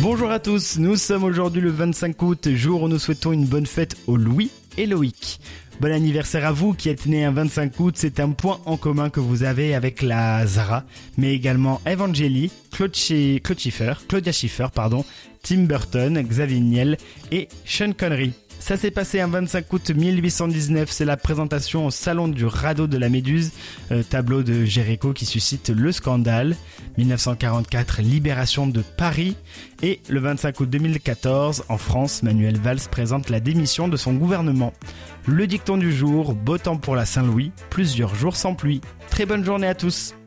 Bonjour à tous, nous sommes aujourd'hui le 25 août, jour où nous souhaitons une bonne fête aux Louis et Loïc. Bon anniversaire à vous qui êtes né un 25 août, c'est un point en commun que vous avez avec la Zara, mais également Evangélie, Claudia Schiffer, Tim Burton, Xavier Niel et Sean Connery. Ça s'est passé un 25 août 1819, c'est la présentation au Salon du Radeau de la Méduse, tableau de Géricault qui suscite le scandale. 1944, libération de Paris. Et le 25 août 2014, en France, Manuel Valls présente la démission de son gouvernement. Le dicton du jour, beau temps pour la Saint-Louis, plusieurs jours sans pluie. Très bonne journée à tous.